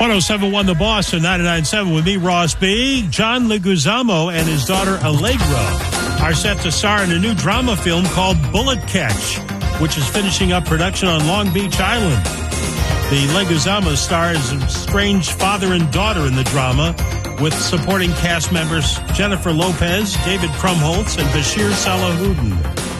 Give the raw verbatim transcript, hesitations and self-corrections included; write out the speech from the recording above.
one oh seven point one The Boss and ninety-nine point seven with me, Ross B. John Leguizamo and his daughter Allegra are set to star in a new drama film called Bullet Catch, which is finishing up production on Long Beach Island. The Leguizamo star is a strange father and daughter in the drama, with supporting cast members Jennifer Lopez, David Krumholtz, and Bashir Salahuddin.